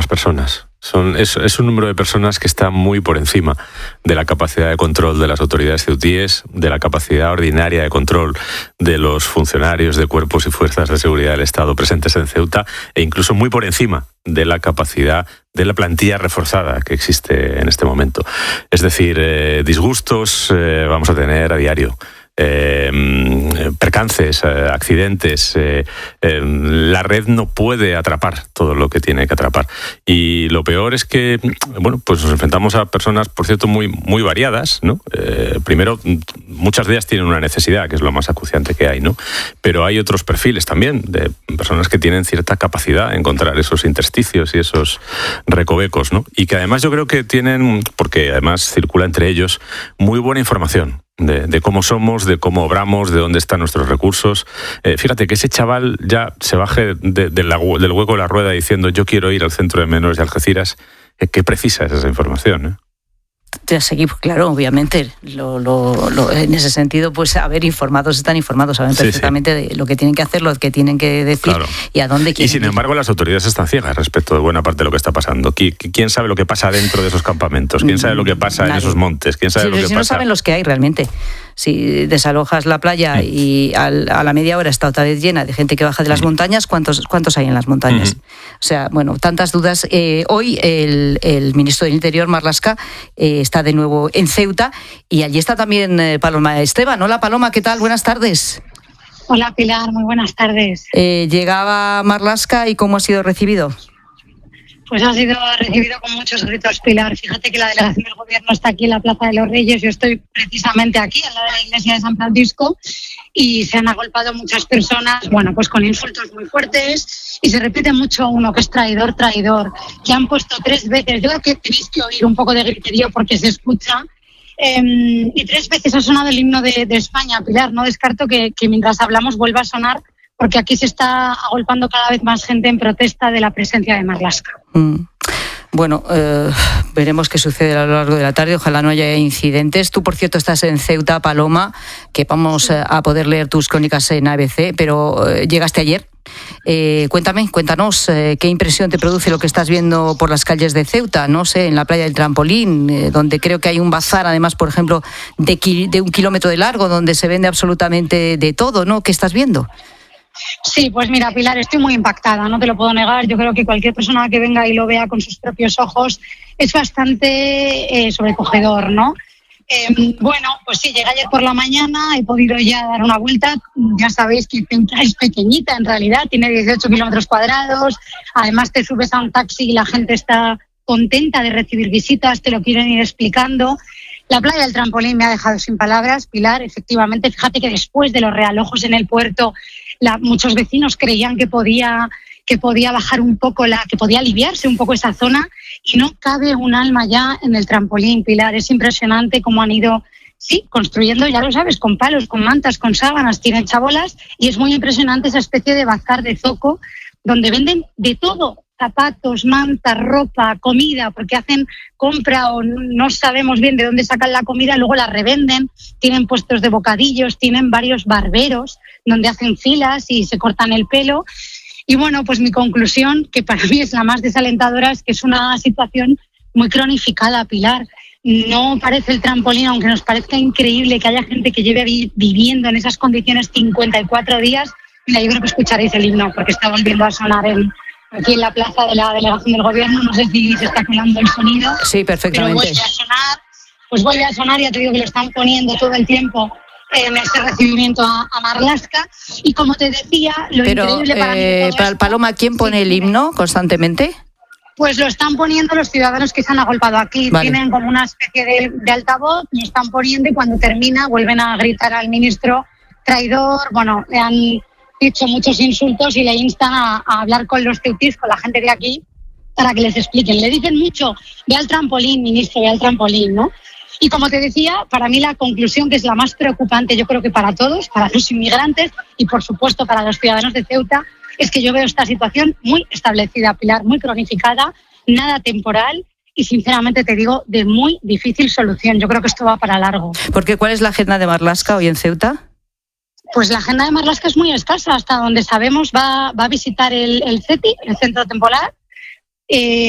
personas. Es un número de personas que está muy por encima de la capacidad de control de las autoridades ceutíes, de la capacidad ordinaria de control de los funcionarios de cuerpos y fuerzas de seguridad del Estado presentes en Ceuta, e incluso muy por encima de la capacidad de la plantilla reforzada que existe en este momento. Es decir, disgustos vamos a tener a diario. Percances, accidentes, la red no puede atrapar todo lo que tiene que atrapar. Y lo peor es que, pues nos enfrentamos a personas, por cierto, muy, muy variadas, ¿no? Primero, muchas de ellas tienen una necesidad, que es lo más acuciante que hay, ¿no? Pero hay otros perfiles también, de personas que tienen cierta capacidad de encontrar esos intersticios y esos recovecos, ¿no? Y que además yo creo que tienen, porque además circula entre ellos, muy buena información de cómo somos, de cómo obramos, de dónde están nuestros recursos. Fíjate que ese chaval ya se baje del hueco de la rueda diciendo yo quiero ir al centro de menores de Algeciras, que precisa esa información, ¿eh? Ya seguimos, claro, obviamente. En ese sentido, pues están informados, saben perfectamente de lo que tienen que hacer, lo que tienen que decir, claro, y a dónde quieren ir. Y sin embargo, las autoridades están ciegas respecto de buena parte de lo que está pasando. ¿Quién sabe lo que pasa dentro de esos campamentos? ¿Quién sabe lo que pasa en esos montes? ¿Quién sabe lo que pasa? No saben los que hay realmente. Si desalojas la playa y a la media hora está otra vez llena de gente que baja de las montañas, ¿cuántos hay en las montañas? O sea, tantas dudas. Hoy el ministro del Interior, Marlaska, está de nuevo en Ceuta, y allí está también Paloma Esteban. Hola, Paloma, ¿qué tal? Buenas tardes. Hola, Pilar, muy buenas tardes. Llegaba Marlaska, ¿y cómo ha sido recibido? Pues ha sido recibido con muchos gritos, Pilar. Fíjate que la delegación del gobierno está aquí en la Plaza de los Reyes. Yo estoy precisamente aquí, al lado de la iglesia de San Francisco, y se han agolpado muchas personas, pues con insultos muy fuertes, y se repite mucho uno que es traidor, que han puesto 3 veces. Yo creo que tenéis que oír un poco de griterío porque se escucha. Y 3 veces ha sonado el himno de España, Pilar. No descarto que mientras hablamos vuelva a sonar, porque aquí se está agolpando cada vez más gente en protesta de la presencia de Marlaska. Bueno, veremos qué sucede a lo largo de la tarde. Ojalá no haya incidentes. Tú, por cierto, estás en Ceuta, Paloma, que vamos a poder leer tus crónicas en ABC, pero llegaste ayer. Cuéntanos qué impresión te produce lo que estás viendo por las calles de Ceuta, no sé, en la playa del Trampolín, donde creo que hay un bazar, además, por ejemplo, de 1 kilómetro de largo, donde se vende absolutamente de todo, ¿no? ¿Qué estás viendo? Sí, pues mira, Pilar, estoy muy impactada, no te lo puedo negar. Yo creo que cualquier persona que venga y lo vea con sus propios ojos es bastante sobrecogedor, ¿no? Pues sí, llegué ayer por la mañana, he podido ya dar una vuelta. Ya sabéis que Ceuta es pequeñita en realidad, tiene 18 kilómetros cuadrados. Además te subes a un taxi y la gente está contenta de recibir visitas, te lo quieren ir explicando. La playa del Trampolín me ha dejado sin palabras, Pilar. Efectivamente, fíjate que después de los realojos en el puerto, muchos vecinos creían que podía bajar un poco, que podía aliviarse un poco esa zona, y no cabe un alma ya en el Trampolín, Pilar. Es impresionante cómo han ido, construyendo, ya lo sabes, con palos, con mantas, con sábanas, tienen chabolas, y es muy impresionante esa especie de bazar de zoco donde venden de todo: zapatos, mantas, ropa, comida, porque hacen compra o no sabemos bien de dónde sacan la comida, luego la revenden. Tienen puestos de bocadillos, tienen varios barberos donde hacen filas y se cortan el pelo. Y pues mi conclusión, que para mí es la más desalentadora, es que es una situación muy cronificada, Pilar. No parece el Trampolín, aunque nos parezca increíble que haya gente que lleve viviendo en esas condiciones 54 días. Mira, yo creo que escucharéis el himno, porque está volviendo a sonar aquí en la plaza de la delegación del gobierno. No sé si se está colando el sonido. Sí, perfectamente. Pero vuelve a sonar, ya te digo que lo están poniendo todo el tiempo en este recibimiento a Marlaska. Y como te decía, increíble para mí... Paloma, ¿quién pone el himno constantemente? Pues lo están poniendo los ciudadanos que se han agolpado aquí. Vale. Tienen como una especie de altavoz, lo están poniendo, y cuando termina vuelven a gritar al ministro traidor. Le han dicho muchos insultos y le instan a hablar con los ceutíes, con la gente de aquí, para que les expliquen. Le dicen mucho: ve al Trampolín, ministro, ve al Trampolín, ¿no? Y como te decía, para mí la conclusión, que es la más preocupante, yo creo que para todos, para los inmigrantes y por supuesto para los ciudadanos de Ceuta, es que yo veo esta situación muy establecida, Pilar, muy cronificada, nada temporal y, sinceramente te digo, de muy difícil solución. Yo creo que esto va para largo. Porque ¿cuál es la agenda de Marlaska hoy en Ceuta? Pues la agenda de Marlaska es muy escasa. Hasta donde sabemos va a visitar el CETI, el Centro Temporal.